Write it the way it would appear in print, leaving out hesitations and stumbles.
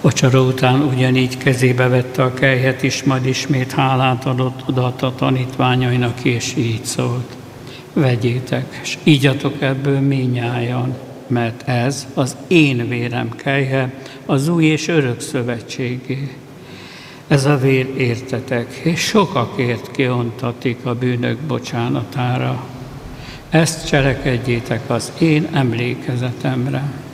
Vacsora után ugyanígy kezébe vette a kelyhet is, majd ismét hálát adott oda a tanítványainak, és így szólt: vegyétek, és igyatok ebből mindnyájan, mert ez az én vérem kelyhe, az új és örök szövetségé. Ez a vér értetek, és sokakért kiontatik a bűnök bocsánatára. Ezt cselekedjétek az én emlékezetemre.